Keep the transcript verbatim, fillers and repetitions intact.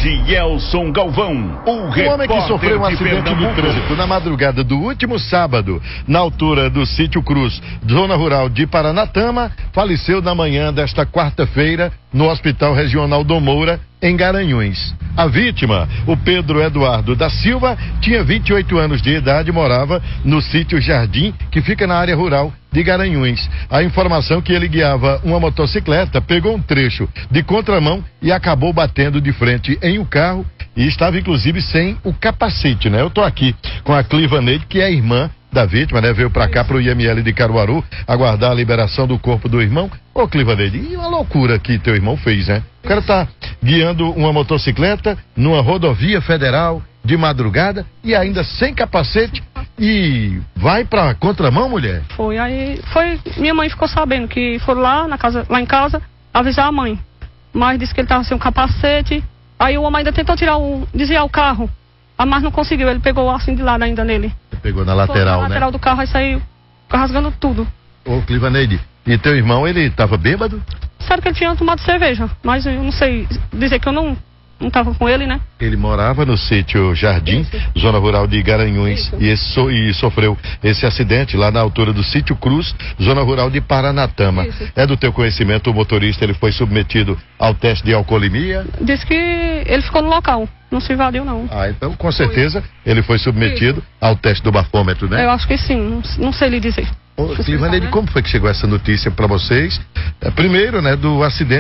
Edielson Galvão, o Um homem que sofreu um acidente de trânsito na madrugada do último sábado, na altura do Sítio Cruz, zona rural de Paranatama, faleceu na manhã desta quarta-feira no Hospital Regional Dom Moura, em Garanhuns. A vítima, o Pedro Eduardo da Silva, tinha vinte e oito anos de idade e morava no sítio Jardim, que fica na área rural de Garanhuns. A informação que ele guiava uma motocicleta pegou um trecho de contramão e acabou batendo de frente em um carro e estava inclusive sem o capacete, né? Eu tô aqui com a Clivaneide, que é a irmã da vítima, né? Veio pra cá pro I M L de Caruaru aguardar a liberação do corpo do irmão. Ô, Clivaneide, e uma loucura que teu irmão fez, né? O cara tá guiando uma motocicleta numa rodovia federal de madrugada e ainda sem capacete e vai pra contramão, mulher? Foi, aí foi, minha mãe ficou sabendo que foram lá na casa, lá em casa avisar a mãe, mas disse que ele tava sem um capacete. Aí o homem ainda tentou tirar o, desviar o carro, mas não conseguiu, ele pegou assim de lado ainda nele. Pegou na lateral, na né? lateral do carro, aí saiu rasgando tudo. Ô, Clivaneide, e teu irmão, ele tava bêbado? Sério que ele tinha tomado cerveja, mas eu não sei dizer que eu não, não tava com ele, né? Ele morava no sítio Jardim, Isso. zona rural de Garanhuns, Isso. e, esse so, e sofreu esse acidente lá na altura do Sítio Cruz, zona rural de Paranatama. Isso. É do teu conhecimento, o motorista, ele foi submetido ao teste de alcoolemia? Disse que ele ficou no local, não se evadiu não. Ah, então com certeza ele foi submetido Isso. ao teste do bafômetro, né? Eu acho que sim, não, não sei lhe dizer. Ô, Clivaneide, como foi que chegou essa notícia para vocês? É, primeiro, né, do acidente